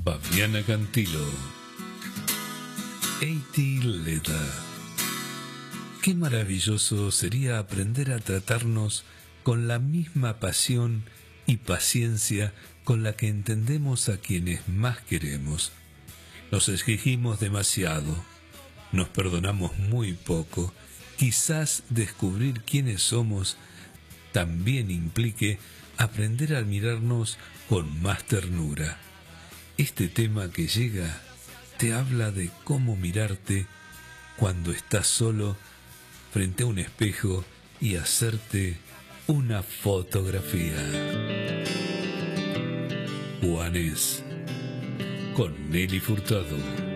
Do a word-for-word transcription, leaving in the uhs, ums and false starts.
Fabiana Cantilo. Eiti Leda. Qué maravilloso sería aprender a tratarnos con la misma pasión y paciencia con la que entendemos a quienes más queremos. Nos exigimos demasiado, nos perdonamos muy poco. Quizás descubrir quiénes somos también implique aprender a mirarnos con más ternura. Este tema que llega te habla de cómo mirarte cuando estás solo frente a un espejo y hacerte una fotografía. Juanes, con Nelly Furtado.